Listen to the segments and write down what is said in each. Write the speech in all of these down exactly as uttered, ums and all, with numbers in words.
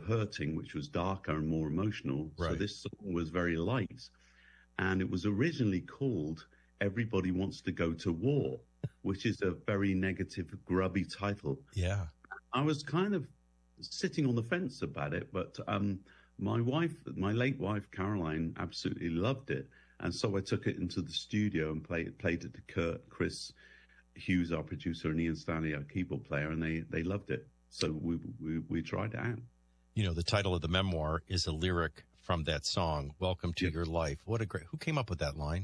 Hurting, which was darker and more emotional. Right. So this song was very light. And it was originally called Everybody Wants to Go to War, which is a very negative, grubby title. Yeah. I was kind of sitting on the fence about it, but um, my wife, my late wife, Caroline, absolutely loved it. And so I took it into the studio and played, played it to Kurt, Chris Hughes, our producer, and Ian Stanley, our keyboard player, and they, they loved it. So we, we, we tried it out. You know, the title of the memoir is a lyric from that song, Welcome to Yep. Your Life. What a great, who came up with that line?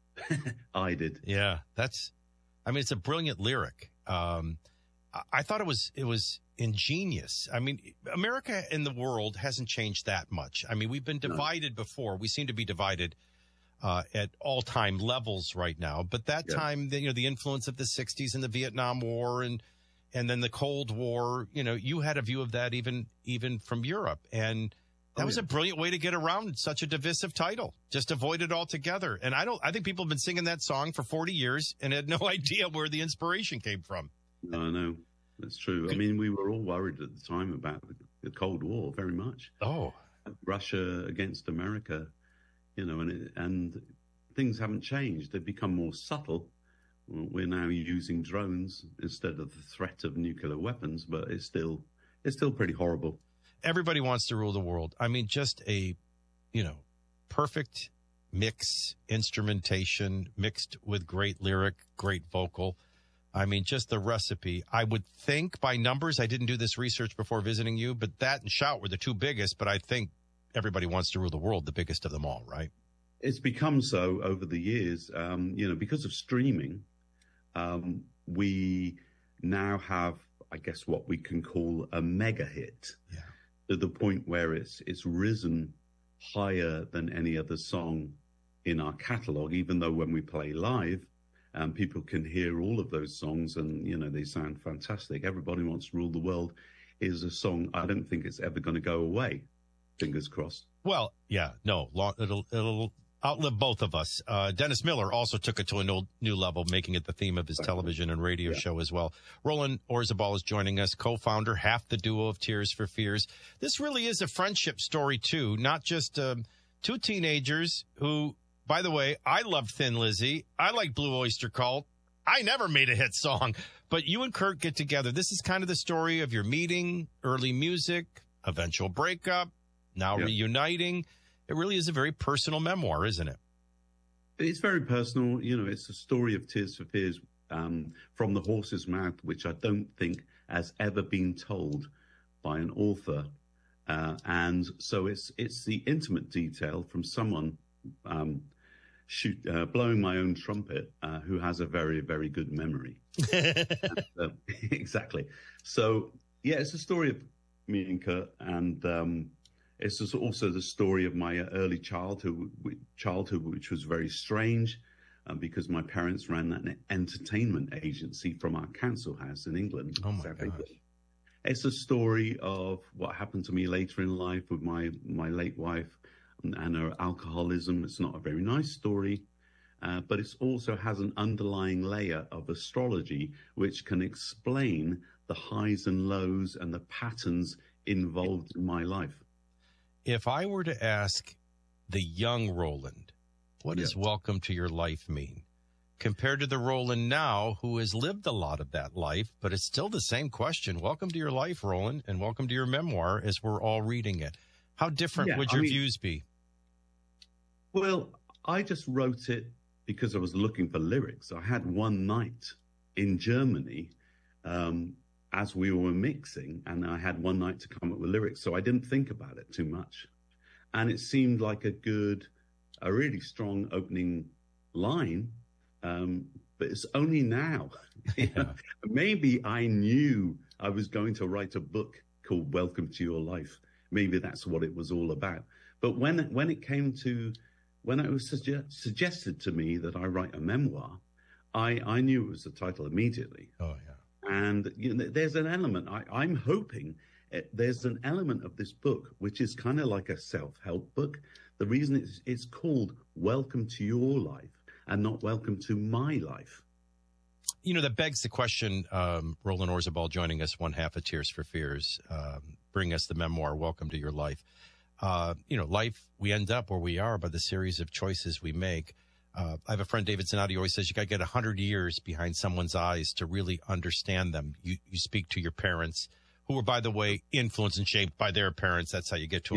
I did. Yeah, that's, I mean, it's a brilliant lyric. Um, I, I thought it was, it was ingenious. I mean, America and the world hasn't changed that much. I mean, we've been divided no. before. We seem to be divided uh, at all time levels right now. But that yeah. time, the, you know, the influence of the sixties and the Vietnam War and, and then the Cold War, you know, you had a view of that even, even from Europe. And that oh, was yeah. a brilliant way to get around such a divisive title. Just avoid it altogether. And I don't, I think people have been singing that song for forty years and had no idea where the inspiration came from. No, no, that's true. I mean, we were all worried at the time about the Cold War very much. Oh, Russia against America, you know, and, it, and things haven't changed. They've become more subtle. We're now using drones instead of the threat of nuclear weapons, but it's still, it's still pretty horrible. Everybody wants to rule the world. I mean, just a, you know, perfect mix, instrumentation mixed with great lyric, great vocal. I mean, just the recipe. I would think by numbers, I didn't do this research before visiting you, but that and Shout were the two biggest, but I think Everybody Wants to Rule the World, the biggest of them all, right? It's become so over the years, um, you know, because of streaming. Um, we now have, I guess, what we can call a mega hit. Yeah. To the point where it's it's risen higher than any other song in our catalog, even though when we play live, um, people can hear all of those songs and, you know, they sound fantastic. Everybody Wants to Rule the World is a song I don't think it's ever going to go away. Fingers crossed. Well, yeah, no, long, it'll it'll outlive both of us. Uh, Dennis Miller also took it to a new, new level, making it the theme of his television and radio yeah. show as well. Roland Orzabal is joining us, co-founder, half the duo of Tears for Fears. This really is a friendship story, too, not just um, two teenagers who, by the way, I love Thin Lizzy. I like Blue Oyster Cult. I never made a hit song, but you and Kurt get together. This is kind of the story of your meeting, early music, eventual breakup, now yeah. reuniting. It really is a very personal memoir, isn't it? It's very personal. You know, it's a story of Tears for Fears um, from the horse's mouth, which I don't think has ever been told by an author. Uh, and so it's it's the intimate detail from someone um, shoot, uh, blowing my own trumpet uh, who has a very, very good memory. and, uh, exactly. So, yeah, it's a story of me and Kurt, and um, it's also the story of my early childhood, childhood which was very strange um, because my parents ran an entertainment agency from our council house in England. Oh, my gosh. It's a story of what happened to me later in life with my, my late wife and, and her alcoholism. It's not a very nice story, uh, but it also has an underlying layer of astrology which can explain the highs and lows and the patterns involved in my life. If I were to ask the young Roland, what yeah. does Welcome to Your Life mean? Compared to the Roland now, who has lived a lot of that life, but it's still the same question. Welcome to your life, Roland, and welcome to your memoir as we're all reading it. How different yeah, would your I mean, views be? Well, I just wrote it because I was looking for lyrics. I had one night in Germany um, as we were mixing, and I had one night to come up with lyrics, so I didn't think about it too much. And it seemed like a good, a really strong opening line. Um, but it's only now. You know, maybe I knew I was going to write a book called Welcome to Your Life. Maybe that's what it was all about. But when when it came to, when it was suge- suggested to me that I write a memoir, I, I knew it was the title immediately. Oh, yeah. And you know, there's an element, I, I'm hoping it, there's an element of this book, which is kind of like a self-help book. The reason it's, it's called Welcome to Your Life and not Welcome to My Life. You know, that begs the question, um, Roland Orzabal joining us, one half of Tears for Fears. Um, bring us the memoir, Welcome to Your Life. Uh, you know, life, we end up where we are by the series of choices we make. Uh, I have a friend, David Zanotti, always says you got to get one hundred years behind someone's eyes to really understand them. You, you speak to your parents, who were, by the way, influenced and shaped by their parents. That's how you get to